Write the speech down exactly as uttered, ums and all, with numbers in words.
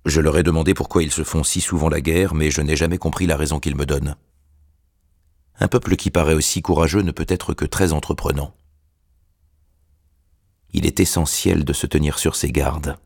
Je leur ai demandé pourquoi ils se font si souvent la guerre, mais je n'ai jamais compris la raison qu'ils me donnent. Un peuple qui paraît aussi courageux ne peut être que très entreprenant. Il est essentiel de se tenir sur ses gardes.